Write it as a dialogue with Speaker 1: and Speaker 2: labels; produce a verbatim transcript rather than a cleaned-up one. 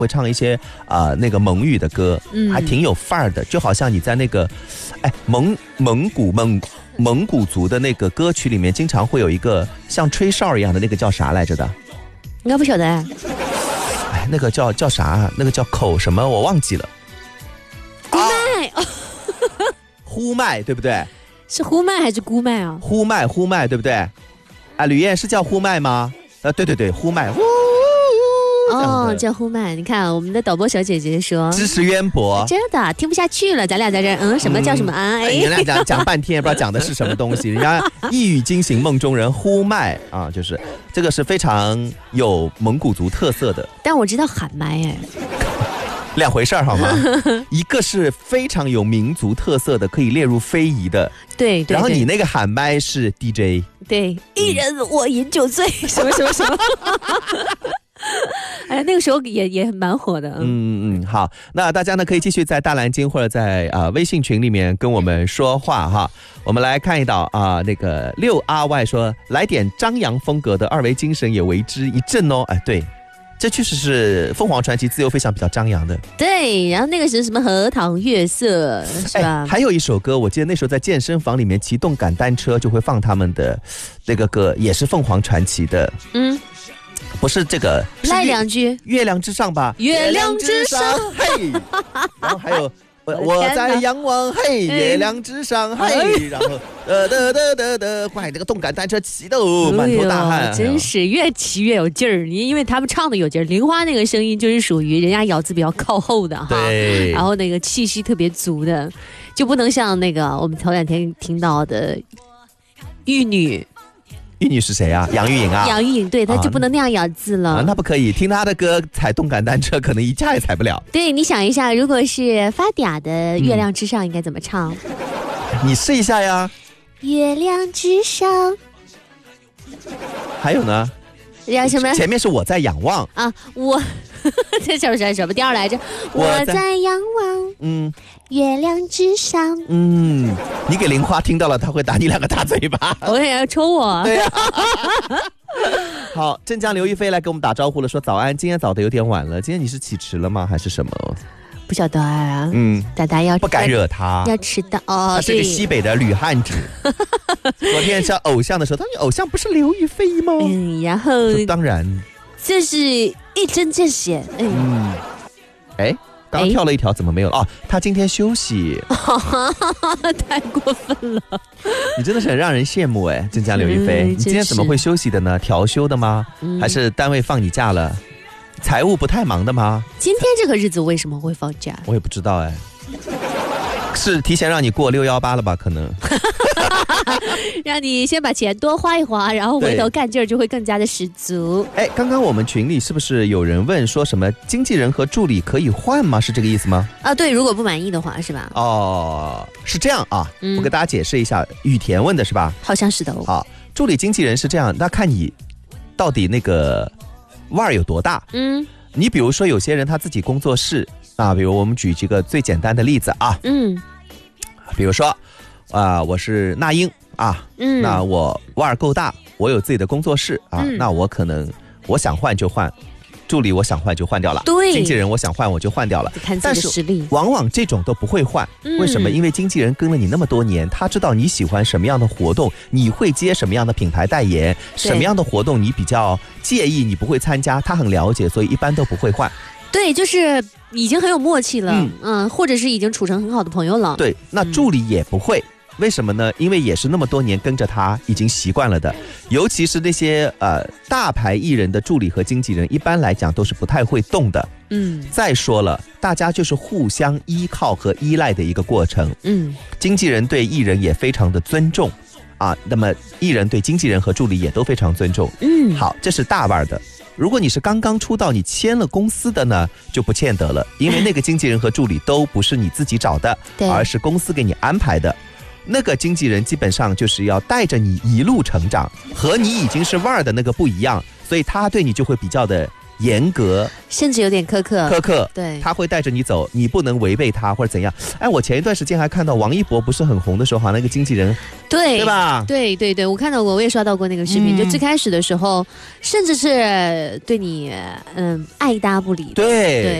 Speaker 1: 会唱一些啊、呃、那个蒙语的歌，
Speaker 2: 嗯，
Speaker 1: 还挺有范儿的，就好像你在那个，哎蒙蒙古蒙蒙古族的那个歌曲里面，经常会有一个像吹哨一样的那个叫啥来着的？
Speaker 2: 应该不晓得。
Speaker 1: 哎，那个叫叫啥？那个叫口什么？我忘记了。
Speaker 2: 呼麦，啊、
Speaker 1: 呼麦对不对？
Speaker 2: 是呼麦还是姑麦啊？
Speaker 1: 呼麦呼麦对不对？啊，吕燕是叫呼麦吗？呃，对对对，呼麦。
Speaker 2: 哦，叫呼麦。你看我们的导播小姐姐说
Speaker 1: 知识渊博，
Speaker 2: 真的听不下去了，咱俩在这嗯什么叫什么啊？
Speaker 1: 哎，你俩讲讲半天也不知道讲的是什么东西。人家一语惊醒梦中人，呼麦啊，就是这个是非常有蒙古族特色的。
Speaker 2: 但我知道喊麦哎，
Speaker 1: 两回事儿好吗？一个是非常有民族特色的，可以列入非遗的。
Speaker 2: 对 对, 对。
Speaker 1: 然后你那个喊麦是 D J。
Speaker 2: 对，一人我饮酒醉，什么什么什么。哎，那个时候也也蛮火的。
Speaker 1: 嗯嗯，好，那大家呢可以继续在大蓝鲸或者在啊、呃、微信群里面跟我们说话哈。我们来看一道啊、呃，那个六阿 Y 说来点张扬风格的二维精神也为之一振哦。哎，对，这确实是凤凰传奇自由飞翔比较张扬的。
Speaker 2: 对，然后那个是什么荷塘月色是吧？
Speaker 1: 还有一首歌，我记得那时候在健身房里面骑动感单车就会放他们的那个歌，也是凤凰传奇的。嗯。不是这个，
Speaker 2: 来两句
Speaker 1: 月亮之上吧，
Speaker 2: 月亮之上，
Speaker 1: 嘿，然后还有我我在仰望，嘿，月亮之上，嘿，然后呃得得得得，怪这个动感单车骑的满头大汗、哎，
Speaker 2: 真是越骑越有劲儿。因为他们唱的有劲儿，玲花那个声音就是属于人家咬字比较靠后的哈，
Speaker 1: 对，
Speaker 2: 然后那个气息特别足的，就不能像那个我们头两天听到的玉女。
Speaker 1: 玉女是谁啊？杨钰莹啊？
Speaker 2: 杨钰莹，对，她就不能那样咬字了。
Speaker 1: 啊，那不可以，听她的歌踩动感单车，可能一下也踩不了。
Speaker 2: 对，你想一下，如果是发嗲的《月亮之上》，应该怎么唱？
Speaker 1: 你试一下呀。
Speaker 2: 月亮之上。
Speaker 1: 还有呢？
Speaker 2: 要什么？
Speaker 1: 前面是我在仰望
Speaker 2: 啊，我这首是什么调来着？我在, 我在仰望，嗯，月亮之上，
Speaker 1: 嗯，你给玲花听到了，他会打你两个大嘴巴，
Speaker 2: 我也要抽我。
Speaker 1: 对呀、啊。好，镇江刘亦菲来给我们打招呼了，说早安，今天早的有点晚了，今天你是起迟了吗？还是什么？
Speaker 2: 不晓得啊，
Speaker 1: 嗯，
Speaker 2: 大家要
Speaker 1: 不敢惹他，
Speaker 2: 要迟到哦。
Speaker 1: 他是个西北的女汉子。昨天叫偶像的时候，他说你偶像不是刘亦菲吗？
Speaker 2: 嗯，然后
Speaker 1: 当然，
Speaker 2: 这是一针见血。
Speaker 1: 嗯，哎，刚跳了一条，怎么没有了？哦，他今天休息，
Speaker 2: 太过分了。
Speaker 1: 你真的是很让人羡慕哎，镇江刘亦菲，你今天怎么会休息的呢？调休的吗？嗯、还是单位放你假了？财务不太忙的吗？
Speaker 2: 今天这个日子为什么会放假？
Speaker 1: 我也不知道哎，是提前让你过六一八了吧？可能
Speaker 2: 让你先把钱多花一花，然后回头干劲儿就会更加的十足。
Speaker 1: 哎，刚刚我们群里是不是有人问说什么经纪人和助理可以换吗？是这个意思吗？
Speaker 2: 啊，对，如果不满意的话是吧？
Speaker 1: 哦，是这样啊，嗯、我给大家解释一下，雨田问的是吧？
Speaker 2: 好像是的哦。
Speaker 1: 好，助理经纪人是这样，那看你到底那个腕儿有多大。嗯，你比如说有些人他自己工作室啊，比如我们举几个最简单的例子啊，嗯，比如说啊、呃，我是那英啊，嗯，那我腕儿够大，我有自己的工作室啊，嗯、那我可能我想换就换，助理我想换就换掉了，
Speaker 2: 对，
Speaker 1: 经纪人我想换我就换掉了，
Speaker 2: 看自己的实力。
Speaker 1: 但是往往这种都不会换，嗯、为什么？因为经纪人跟了你那么多年，他知道你喜欢什么样的活动，你会接什么样的品牌代言，什么样的活动你比较介意，你不会参加，他很了解，所以一般都不会换。
Speaker 2: 对，就是已经很有默契了，嗯，嗯或者是已经处成很好的朋友了。
Speaker 1: 对，那助理也不会。嗯，为什么呢？因为也是那么多年跟着他，已经习惯了的。尤其是那些呃大牌艺人的助理和经纪人，一般来讲都是不太会动的。嗯，再说了，大家就是互相依靠和依赖的一个过程。嗯，经纪人对艺人也非常的尊重啊，那么艺人对经纪人和助理也都非常尊重。嗯，好，这是大腕的。如果你是刚刚出道，你签了公司的呢，就不欠得了，因为那个经纪人和助理都不是你自己找的，而是公司给你安排的。那个经纪人基本上就是要带着你一路成长，和你已经是腕儿的那个不一样，所以他对你就会比较的严格，
Speaker 2: 甚至有点苛刻。
Speaker 1: 苛刻，
Speaker 2: 对，
Speaker 1: 他会带着你走，你不能违背他或者怎样。哎，我前一段时间还看到王一博不是很红的时候，好像那个经纪人，
Speaker 2: 对
Speaker 1: 对吧？
Speaker 2: 对对对，我看到过，我也刷到过那个视频。嗯、就最开始的时候，甚至是对你嗯爱搭不理的，
Speaker 1: 对。
Speaker 2: 对